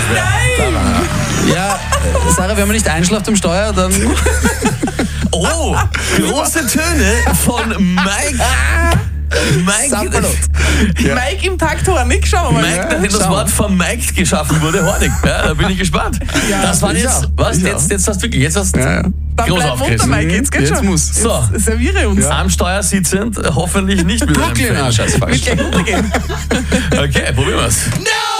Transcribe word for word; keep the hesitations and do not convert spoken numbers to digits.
Nein! Ja, Sarah, wenn man nicht einschläft am Steuer, dann... Oh, große Töne von Mike. Mike, ja. Mike im Takt Hornig, schauen wir mal. Mike, nachdem das Wort vermikedt geschaffen wurde, Hornig. Ja, da bin ich gespannt. Ja, das waren jetzt, auch. was? Jetzt, jetzt hast du wirklich, jetzt hast du ja, ja. Dann groß bleib munter, Mike, jetzt geht's jetzt schon. Muss. So, jetzt serviere uns. Ja. Am Steuer sitzend, hoffentlich nicht mit einem Brooklyn, Scheißfall. Mit gleich runtergehen. Okay, probieren wir's. No!